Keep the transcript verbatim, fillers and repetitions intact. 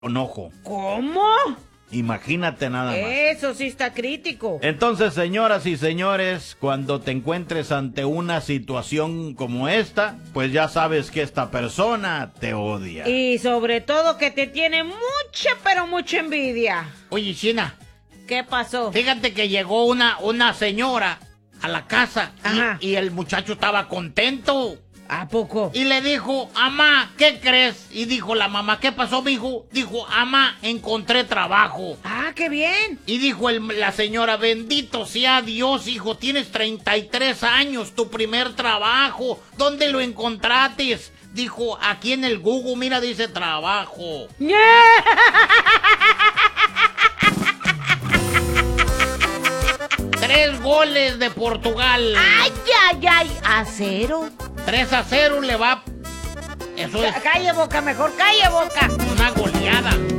enojo. ¿Cómo? Imagínate nada más. Eso sí está crítico. Entonces, señoras y señores, cuando te encuentres ante una situación como esta, pues ya sabes que esta persona te odia. Y sobre todo que te tiene mucha, pero mucha envidia. Oye, China. ¿Qué pasó? Fíjate que llegó una, una señora a la casa y, y el muchacho estaba contento. ¿A poco? Y le dijo, amá, ¿qué crees? Y dijo la mamá, ¿qué pasó, mijo? Dijo, amá, encontré trabajo. Ah, qué bien. Y dijo el, la señora, bendito sea Dios, hijo, tienes treinta y tres años, tu primer trabajo. ¿Dónde lo encontraste? Dijo, aquí en el Google, mira, dice trabajo. Tres goles de Portugal. ¡Ay, ay, ay! ¿A cero? Tres a cero le va. Eso es. Calle boca, mejor calle boca. Una goleada.